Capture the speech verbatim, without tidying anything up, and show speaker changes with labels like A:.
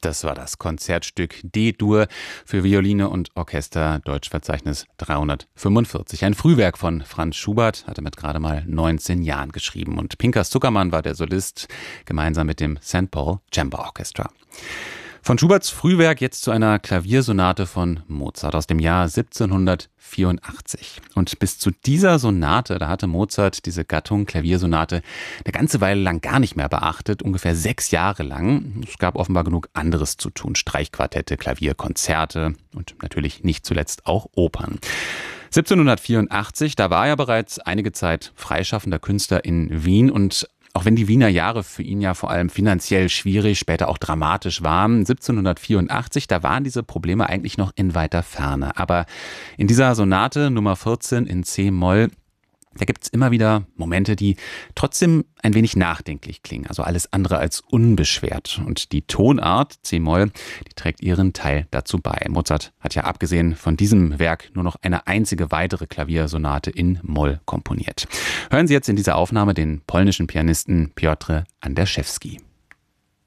A: Das war das Konzertstück D-Dur für Violine und Orchester, Deutschverzeichnis dreihundertfünfundvierzig. Ein Frühwerk von Franz Schubert, hatte mit gerade mal neunzehn Jahren geschrieben. Und Pinkas Zuckermann war der Solist, gemeinsam mit dem Sankt Paul Chamber Orchestra. Von Schuberts Frühwerk jetzt zu einer Klaviersonate von Mozart aus dem Jahr siebzehnhundertvierundachtzig. Und bis zu dieser Sonate, da hatte Mozart diese Gattung Klaviersonate eine ganze Weile lang gar nicht mehr beachtet, ungefähr sechs Jahre lang. Es gab offenbar genug anderes zu tun, Streichquartette, Klavierkonzerte und natürlich nicht zuletzt auch Opern. siebzehnhundertvierundachtzig, da war er bereits einige Zeit freischaffender Künstler in Wien und auch wenn die Wiener Jahre für ihn ja vor allem finanziell schwierig, später auch dramatisch waren, siebzehnhundertvierundachtzig, da waren diese Probleme eigentlich noch in weiter Ferne. Aber in dieser Sonate Nummer vierzehn in C-Moll, da gibt's immer wieder Momente, die trotzdem ein wenig nachdenklich klingen. Also alles andere als unbeschwert. Und die Tonart C-Moll, die trägt ihren Teil dazu bei. Mozart hat ja abgesehen von diesem Werk nur noch eine einzige weitere Klaviersonate in Moll komponiert. Hören Sie jetzt in dieser Aufnahme den polnischen Pianisten Piotr Anderszewski.